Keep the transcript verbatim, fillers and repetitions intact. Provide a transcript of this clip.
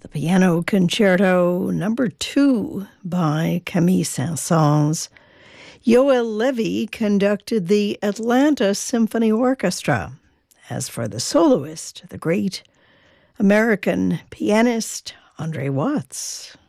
the Piano Concerto Number Two by Camille Saint-Saëns. Yoel Levy conducted the Atlanta Symphony Orchestra. As for the soloist, the great American pianist Andre Watts.